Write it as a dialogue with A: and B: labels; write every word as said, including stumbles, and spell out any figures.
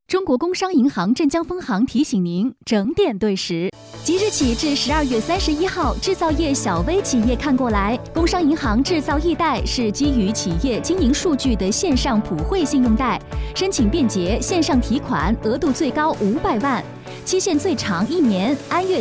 A: 中国工商银行镇江分行提醒您整点对时。即日起至十二月三十一号，制造业小微企业看过来。工商银行制造易贷是基于企业经营数据的线上普惠信用贷，申请便捷，线上提款，额度最高五百万，期限最长一年，按月